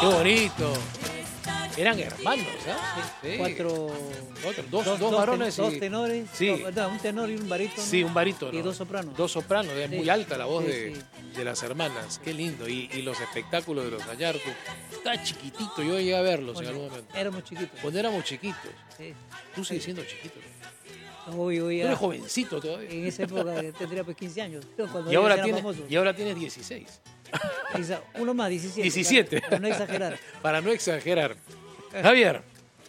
¡Qué bonito! Eran hermanos, ¿ah? Sí. Sí. Dos varones dos y... tenores, Sí. un tenor y un barítono. Sí, un barítono. Y dos sopranos. Dos sopranos, es Sí. muy alta la voz Sí. de las hermanas. Qué lindo. Y los espectáculos de los Gallardo. Está chiquitito, yo llegué a verlos en algún momento. Éramos chiquitos. Cuando éramos chiquitos. Sí. Tú sigues siendo chiquito. Hoy, Tú ya, eres jovencito todavía. en esa época tendría pues 15 años. Cuando Y ellos ahora, eran famosos. y ahora tienes 16. Uno más, 17. 17. Para no exagerar. Para no exagerar. Javier,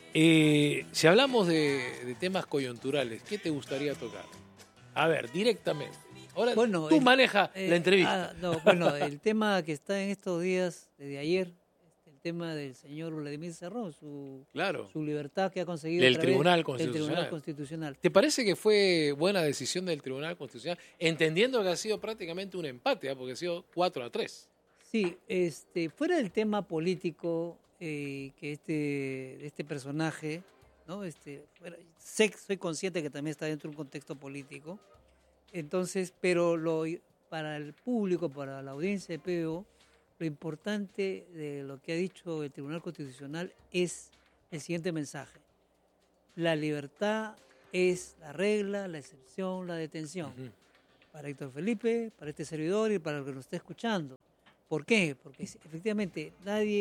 si hablamos de temas coyunturales, ¿qué te gustaría tocar? A ver, directamente. Ahora Bueno, tú manejas la entrevista. Bueno, el tema que está en estos días, desde ayer, el tema del señor Vladimir Cerrón, su libertad que ha conseguido Del a través Tribunal del Tribunal Constitucional. ¿Te parece que fue buena decisión del Tribunal Constitucional? Entendiendo que ha sido prácticamente un empate, porque ha sido 4-3. Sí, fuera del tema político que este personaje, ¿no? Soy consciente que también está dentro de un contexto político. Entonces, pero para el público, para la audiencia de PBO, lo importante de lo que ha dicho el Tribunal Constitucional es el siguiente mensaje. La libertad es la regla, la excepción, la detención. Uh-huh. Para Héctor Felipe, para este servidor y para el que nos está escuchando. ¿Por qué? Porque efectivamente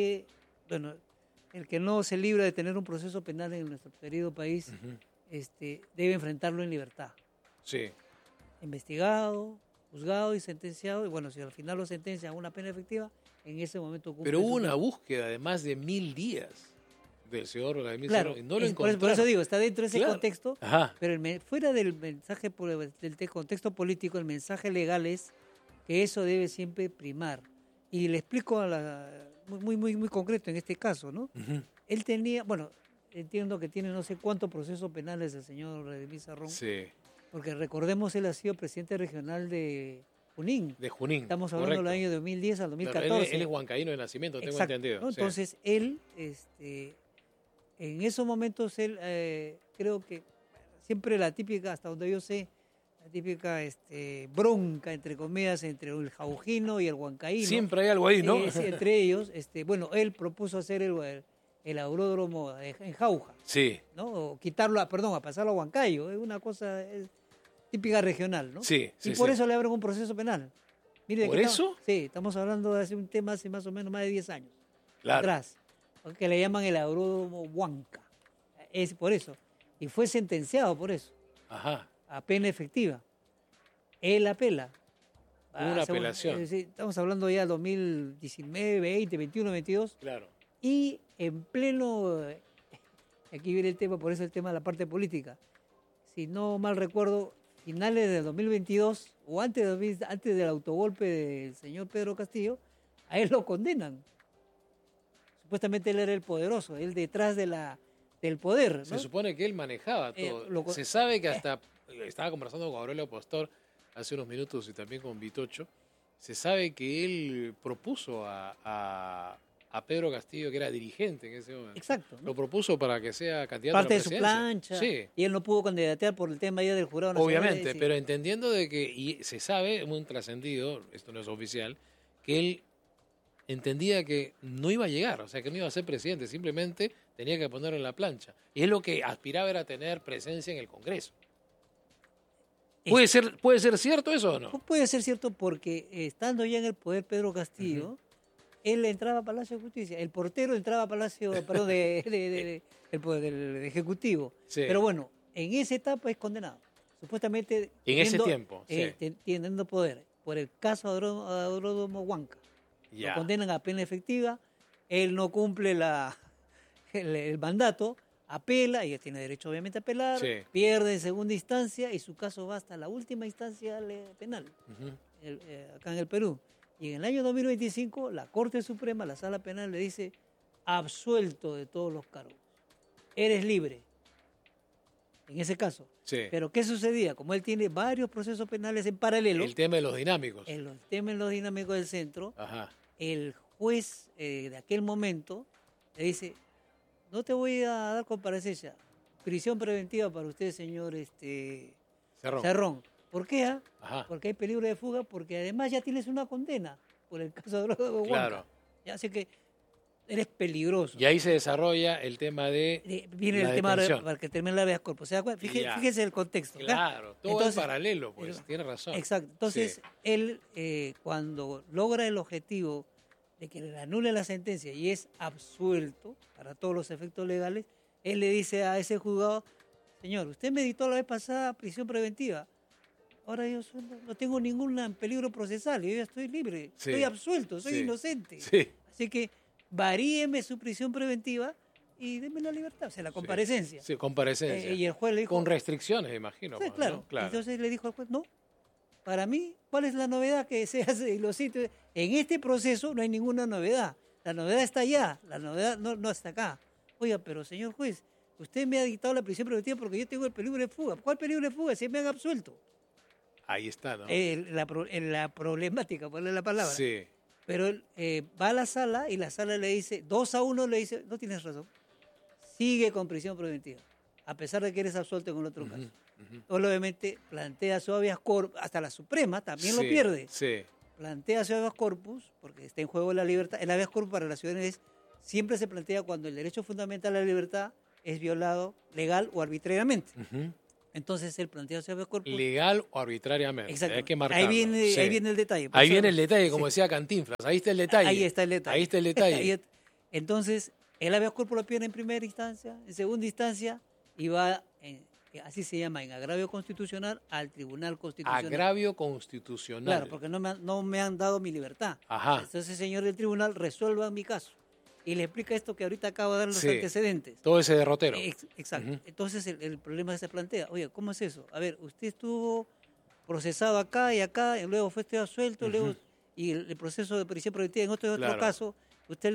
el que no se libra de tener un proceso penal en nuestro querido país, uh-huh, debe enfrentarlo en libertad. Sí. Investigado, juzgado y sentenciado. Y bueno, si al final lo sentencian a una pena efectiva, en ese momento cumple. Pero hubo una búsqueda de más de 1000 días del señor Vladimir Cerrón, y no lo encontraron. Por eso digo, está dentro de ese contexto, pero fuera del mensaje, del contexto político, el mensaje legal es que eso debe siempre primar. Y le explico muy concreto en este caso, ¿no? Uh-huh. Él tenía, entiendo que tiene no sé cuántos procesos penales el señor Vladimir Cerrón. Sí. Porque recordemos, él ha sido presidente regional de Junín. De Junín. Estamos hablando del año 2010 al 2014. Claro, él es huancaíno de nacimiento, tengo entendido. ¿No? Sí. Entonces, él, en esos momentos, él creo que siempre la típica, hasta donde yo sé, la típica bronca, entre comillas, entre el jaujino y el huancaíno. Siempre hay algo ahí, ¿no? Entre ellos, él propuso hacer el aeródromo en Jauja. Sí. ¿No? O quitarlo, a pasarlo a Huancayo. Es una cosa típica regional, ¿no? Sí. Y por eso le abren un proceso penal. Mire, ¿Por eso? Sí, estamos hablando de un tema hace más o menos más de 10 años. Claro. Atrás. Que le llaman el aeródromo Huanca. Es por eso. Y fue sentenciado por eso. Ajá. A pena efectiva. Él apela. Una apelación. Estamos hablando ya del 2019, 20, 21, 22. Claro. Y en pleno... Aquí viene el tema, por eso el tema de la parte política. Si no mal recuerdo, finales del 2022 o antes del autogolpe del señor Pedro Castillo, a él lo condenan. Supuestamente él era el poderoso, él detrás del poder, ¿no? Se supone que él manejaba todo. Se sabe que hasta, estaba conversando con Aurelio Pastor hace unos minutos y también con Vitocho, se sabe que él propuso a Pedro Castillo, que era dirigente en ese momento. Exacto, ¿no? Lo propuso para que sea candidato parte a la presidencia. Parte de su plancha. Sí. Y él no pudo candidatear por el tema ya del jurado nacional. Obviamente, pero entendiendo de que, y se sabe, muy trascendido, esto no es oficial, que él entendía que no iba a llegar, o sea, que no iba a ser presidente, simplemente tenía que ponerlo en la plancha. Y él lo que aspiraba era tener presencia en el Congreso. ¿Puede ser cierto eso o no? Puede ser cierto porque estando ya en el poder Pedro Castillo, uh-huh, él entraba a Palacio de Justicia, el portero entraba a Palacio, perdón, del Ejecutivo. Sí. Pero bueno, en esa etapa es condenado. Supuestamente... ese tiempo, sí. Teniendo poder por el caso Aeródromo Huanca. Ya. Lo condenan a pena efectiva, él no cumple el mandato, apela, y él tiene derecho obviamente a apelar, sí, pierde en segunda instancia y su caso va hasta la última instancia penal, uh-huh, acá en el Perú. Y en el año 2025 la Corte Suprema, la Sala Penal, le dice absuelto de todos los cargos. Eres libre. En ese caso. Sí. Pero ¿qué sucedía? Como él tiene varios procesos penales en paralelo. El tema de los dinámicos. El tema de los dinámicos del centro. Ajá. El juez de aquel momento le dice, no te voy a dar comparecencia. Prisión preventiva para usted, señor Cerrón. ¿Por qué? Ajá. Porque hay peligro de fuga, porque además ya tienes una condena por el caso de Huanca. Claro. Así que eres peligroso. Y ahí se desarrolla el tema de Viene la el tema detención. para que termine la habeas corpus. ¿Se da cuenta? Ya. Fíjese el contexto. ¿ya? Claro, todo Entonces, es paralelo, pues, tiene razón. Exacto. Entonces, Sí. él, cuando logra el objetivo de que le anule la sentencia y es absuelto para todos los efectos legales, él le dice a ese juzgado, señor, usted me dictó la vez pasada prisión preventiva. Ahora yo no tengo ningún peligro procesal, yo ya estoy libre, Sí. estoy absuelto, soy Sí. inocente. Sí. Así que varíeme su prisión preventiva y déme la libertad, o sea, la comparecencia. Sí, comparecencia. Y el juez le dijo... Con restricciones, imagino. Sí, pues, claro. ¿no? Claro. Entonces le dijo al juez, no, para mí, ¿cuál es la novedad que se hace en los sitios? En este proceso no hay ninguna novedad. La novedad está allá, la novedad no está acá. Oiga, pero señor juez, usted me ha dictado la prisión preventiva porque yo tengo el peligro de fuga. ¿Cuál peligro de fuga? Si me han absuelto. Ahí está, ¿no? La problemática, ¿cuál es la palabra? Sí. Pero él va a la sala y la sala le dice, 2-1, le dice, no tienes razón. Sigue con prisión preventiva, a pesar de que eres absuelto en el otro caso. Obviamente plantea su habeas corpus, hasta la Suprema también lo pierde. Sí. Plantea su habeas corpus, porque está en juego la libertad. El habeas corpus para la ciudadanía siempre se plantea cuando el derecho fundamental a la libertad es violado legal o arbitrariamente. Entonces él plantea su habeas corpus. Legal o arbitrariamente. Exacto. Hay que marcarlo. Ahí viene el detalle. Ahí viene el detalle, como decía Cantinflas. Ahí está el detalle. Ahí está el detalle. Ahí está el detalle. Entonces, el habeas corpus lo pierde en primera instancia, en segunda instancia, y va, así se llama, en agravio constitucional, al Tribunal Constitucional. Agravio constitucional. Claro, porque no me han dado mi libertad. Ajá. Entonces, señor del tribunal, resuelva mi caso. Y le explica esto que ahorita acabo de dar los Sí. antecedentes. Todo ese derrotero. Exacto. Entonces, el problema se plantea, oye, ¿cómo es eso? A ver, usted estuvo procesado acá y acá, y luego fue absuelto, luego, y el proceso de prisión preventiva en otro caso, usted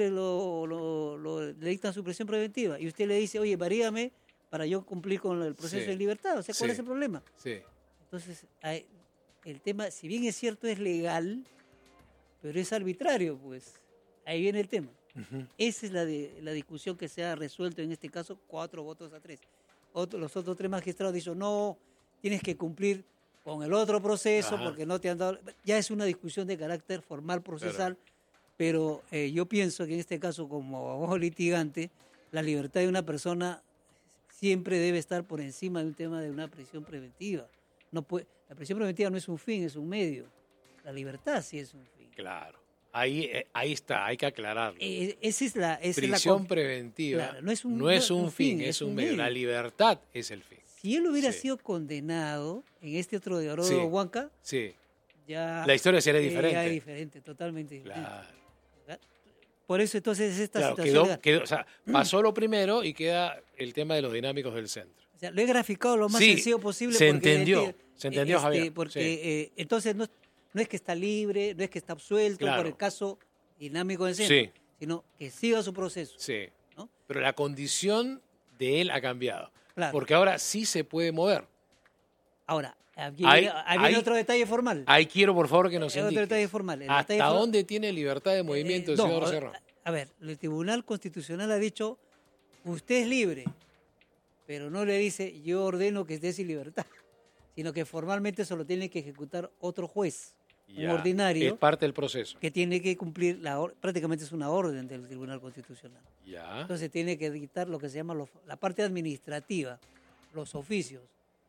le dictan su prisión preventiva y usted le dice, oye, varíame para yo cumplir con el proceso de libertad. O sea, ¿cuál es el problema? Sí. Entonces, el tema, si bien es cierto, es legal, pero es arbitrario, pues. Ahí viene el tema. Esa es la discusión que se ha resuelto en este caso, 4-3. Los otros 3 magistrados dicen, no, tienes que cumplir con el otro proceso porque no te han dado... Ya es una discusión de carácter formal, procesal, pero yo pienso que en este caso, como abogado litigante, la libertad de una persona siempre debe estar por encima de un tema de una prisión preventiva. La prisión preventiva no es un fin, es un medio. La libertad sí es un fin. Claro. Ahí está, hay que aclararlo. Prisión preventiva claro, no es un fin, es un medio. La libertad es el fin. Si él hubiera sido condenado en este otro de Orodo Huanca, ya la historia sería diferente. Ya diferente, totalmente diferente. Claro. Por eso entonces esta situación... O sea, pasó lo primero y queda el tema de los dinámicos del centro. O sea, lo he graficado lo más sencillo posible. Se entendió, Javier. Porque entonces no es que está libre, no es que está absuelto por el caso dinámico del centro, sino que siga su proceso. Sí, ¿no? Pero la condición de él ha cambiado. Claro. Porque ahora sí se puede mover. Ahora, hay otro detalle formal. Ahí quiero, por favor, que nos indiques. Otro detalle formal. ¿Hasta dónde tiene libertad de movimiento el señor Cerrón? A ver, el Tribunal Constitucional ha dicho, usted es libre, pero no le dice, yo ordeno que esté sin libertad, sino que formalmente solo tiene que ejecutar otro juez. Un ordinario. Es parte del proceso. Que tiene que cumplir, prácticamente es una orden del Tribunal Constitucional. Ya. Entonces tiene que dictar lo que se llama la parte administrativa, los oficios.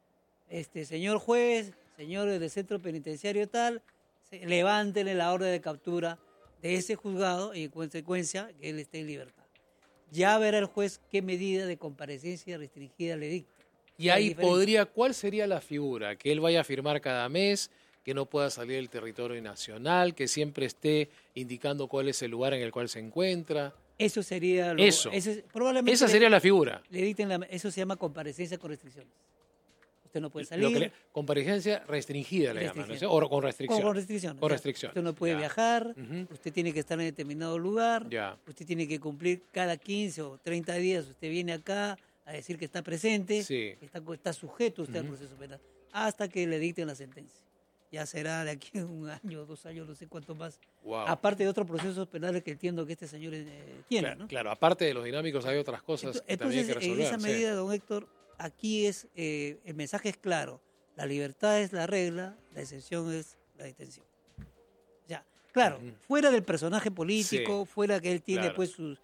Señor juez, señores del centro penitenciario tal, levántele la orden de captura de ese juzgado y en consecuencia que él esté en libertad. Ya verá el juez qué medida de comparecencia restringida le dicta. Y ahí ¿cuál sería la figura? Que él vaya a firmar cada mes, que no pueda salir del territorio nacional, que siempre esté indicando cuál es el lugar en el cual se encuentra. Eso sería... Probablemente esa sería la figura. Le dicten eso se llama comparecencia con restricciones. Usted no puede salir. Comparecencia restringida le llaman, ¿no? O con restricción. Con restricción. Con restricción. Usted no puede viajar, usted tiene que estar en determinado lugar, ya. Usted tiene que cumplir cada 15 o 30 días, usted viene acá a decir que está presente, está sujeto usted al proceso penal, hasta que le dicten la sentencia. Ya será de aquí a 1 año, 2 años, no sé cuánto más. Wow. Aparte de otros procesos penales que entiendo que este señor tiene. Claro, ¿no? Claro, aparte de los dinámicos hay otras cosas que también hay que resolver. En esa medida, don Héctor, aquí el mensaje es claro. La libertad es la regla, la excepción es la detención. Ya, claro, fuera del personaje político, fuera que él tiene pues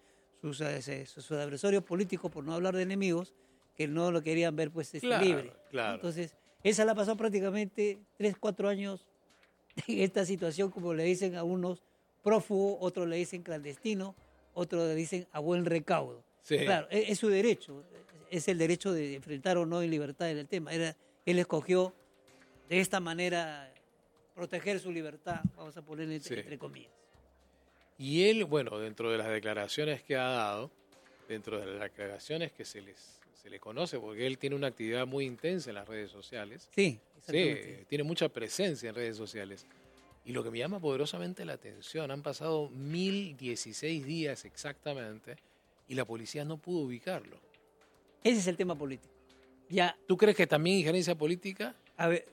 sus adversarios políticos, por no hablar de enemigos, que no lo querían ver pues Claro, libre. claro. Entonces, esa la pasó prácticamente 3, 4 años en esta situación, como le dicen a unos prófugo, otros le dicen clandestino, otros le dicen a buen recaudo. Sí. Claro, es su derecho, es el derecho de enfrentar o no en libertad en el tema. Él escogió de esta manera proteger su libertad, vamos a ponerle entre comillas. Y él, bueno, dentro de las declaraciones que ha dado, dentro de las declaraciones que se le conoce, porque él tiene una actividad muy intensa en las redes sociales. Sí, exactamente. Sí, tiene mucha presencia en redes sociales. Y lo que me llama poderosamente la atención, han pasado 1016 días exactamente y la policía no pudo ubicarlo. Ese es el tema político. Ya, ¿Tú crees que también injerencia política a ver.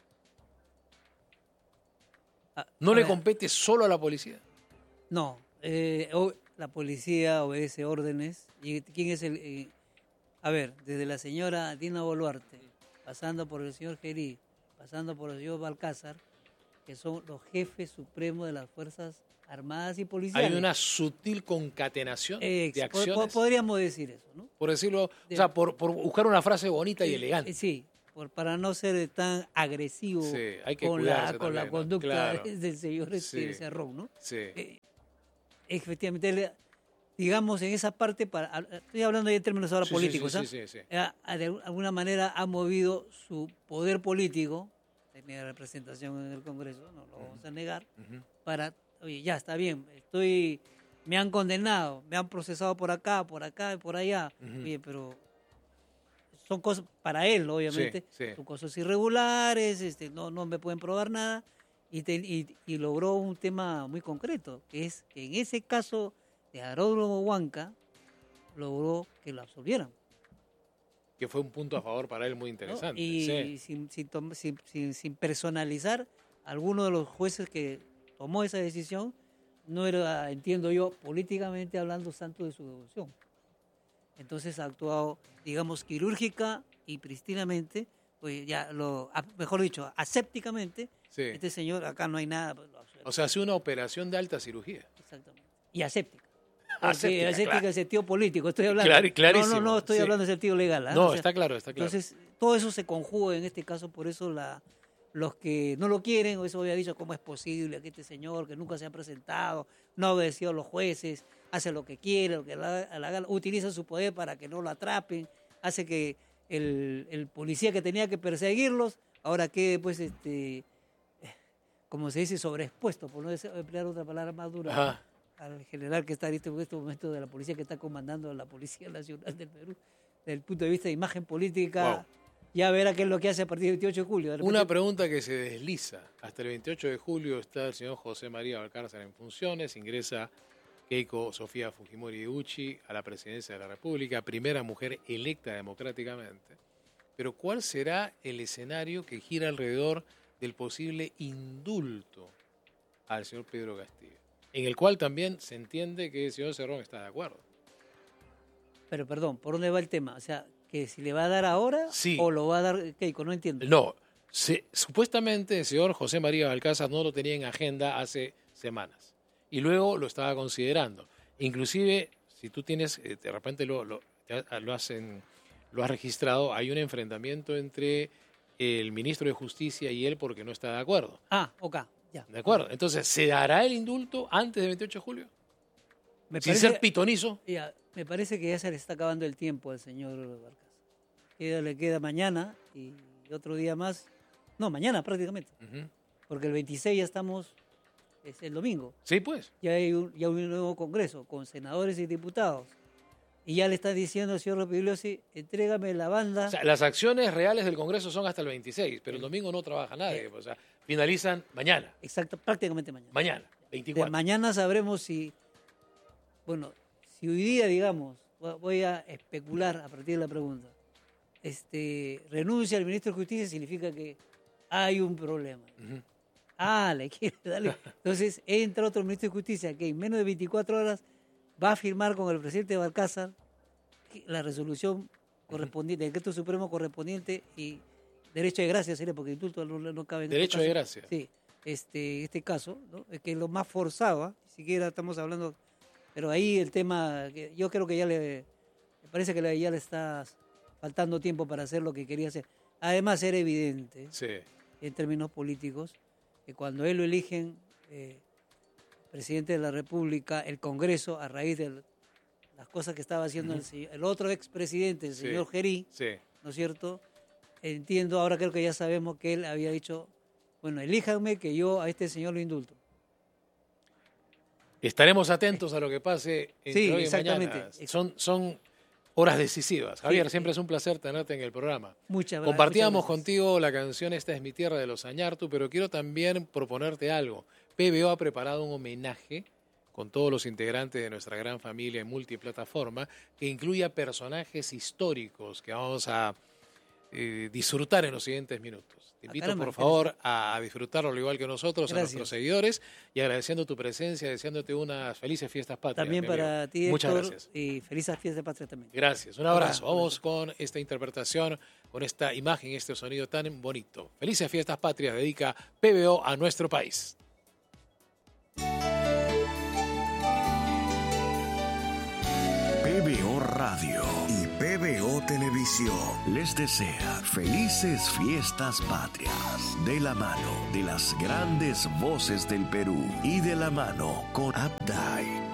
no le compete solo a la policía? No, la policía obedece órdenes. ¿Y quién es el...? A ver, desde la señora Dina Boluarte, pasando por el señor Gerí, pasando por el señor Balcázar, que son los jefes supremos de las Fuerzas Armadas y Policiales. Hay una sutil concatenación de acciones. Podríamos decir eso, ¿no? Por decirlo, o sea, por buscar una frase bonita y elegante. Sí, para no ser tan agresivo hay que con la también, conducta, claro, del señor Cerrón, ¿no? Sí. Efectivamente, digamos, en esa parte, estoy hablando ya en términos ahora políticos, sí. De alguna manera ha movido su poder político, tenía representación en el Congreso, no lo vamos a negar, para, oye, ya está bien, me han condenado, me han procesado por acá y por allá, oye, pero son cosas, para él, obviamente, son cosas irregulares, no me pueden probar nada, y logró un tema muy concreto, que es que en ese caso de Aródromo Huanca logró que lo absolvieran. Que fue un punto a favor para él muy interesante. ¿No? Y sin personalizar, alguno de los jueces que tomó esa decisión no era, entiendo yo, políticamente hablando, santo de su devoción. Entonces ha actuado, digamos, quirúrgica y prístinamente, pues ya mejor dicho, asépticamente. Este señor, acá no hay nada. O sea, hace una operación de alta cirugía. Exactamente. Y aséptica. Aséptica claro. En el sentido político, estoy hablando. Clarísimo. No, estoy hablando en sentido legal. No, o sea, está claro. Entonces, todo eso se conjuga en este caso, por eso los que no lo quieren, o eso había dicho, ¿cómo es posible que este señor, que nunca se ha presentado, no ha obedecido a los jueces, hace lo que quiere, lo que utiliza su poder para que no lo atrapen, hace que el policía que tenía que perseguirlos, ahora quede, pues, como se dice, sobreexpuesto, por no emplear otra palabra más dura. Ajá. Al general que está en este momento de la policía, que está comandando la Policía Nacional del Perú, desde el punto de vista de imagen política, ya verá qué es lo que hace a partir del 28 de julio. Una pregunta que se desliza. Hasta el 28 de julio está el señor José María Balcázar en funciones, ingresa Keiko Sofía Fujimori Uchi a la presidencia de la República, primera mujer electa democráticamente. Pero ¿cuál será el escenario que gira alrededor del posible indulto al señor Pedro Castillo? En el cual también se entiende que el señor Cerrón está de acuerdo. Pero perdón, ¿por dónde va el tema? O sea, que si le va a dar ahora o lo va a dar Keiko, no entiendo. No, supuestamente el señor José María Balcázar no lo tenía en agenda hace semanas y luego lo estaba considerando. Inclusive, si tú tienes, de repente lo has registrado, hay un enfrentamiento entre el ministro de Justicia y él porque no está de acuerdo. Ok. Ya. ¿De acuerdo? Entonces, ¿se dará el indulto antes del 28 de julio? Sin ser pitonizo. Me parece que ya se le está acabando el tiempo al señor Balcázar. Le queda mañana y otro día más. No, mañana prácticamente. Porque el 26 ya estamos, es el domingo. Sí, pues. Ya hay un nuevo congreso con senadores y diputados. Y ya le está diciendo al señor Ropigliosi, entrégame la banda. O sea, las acciones reales del Congreso son hasta el 26, pero el domingo no trabaja nadie. O sea, finalizan mañana. Exacto, prácticamente mañana. Mañana, 24. De mañana sabremos si hoy día, digamos, voy a especular a partir de la pregunta, renuncia al ministro de Justicia, significa que hay un problema. Le quiere darle. Entonces entra otro ministro de Justicia que en menos de 24 horas va a firmar con el presidente Balcázar la resolución correspondiente, el decreto supremo correspondiente y derecho de gracia sería, porque indulto no cabe en derecho de gracia. Sí, este caso, ¿no? Que es lo más forzado, siquiera estamos hablando Pero ahí el tema, yo creo que me parece que ya le está faltando tiempo para hacer lo que quería hacer. Además, era evidente, Sí. en términos políticos, que cuando él lo eligen presidente de la República, el Congreso, a raíz de las cosas que estaba haciendo el otro expresidente, el señor Gerí, ¿no es cierto? Entiendo, ahora creo que ya sabemos que él había dicho, bueno, elíjanme que yo a este señor lo indulto. Estaremos atentos a lo que pase entre hoy y exactamente. mañana. Son horas decisivas. Javier, siempre es un placer tenerte en el programa. Muchas gracias. Compartíamos contigo la canción Esta es mi tierra de los Añartu, pero quiero también proponerte algo. PBO ha preparado un homenaje con todos los integrantes de nuestra gran familia en multiplataforma que incluye a personajes históricos que vamos a disfrutar en los siguientes minutos. Te invito, por favor, a disfrutarlo al igual que nosotros, a nuestros seguidores, y agradeciendo tu presencia, deseándote unas felices fiestas patrias. También para ti, muchas Héctor, gracias. y felices fiestas patrias también. Gracias, un abrazo. Vamos con esta interpretación, con esta imagen, este sonido tan bonito. Felices fiestas patrias dedica PBO a nuestro país. PBO Radio y PBO Televisión les desea felices fiestas patrias de la mano de las grandes voces del Perú y de la mano con Updike.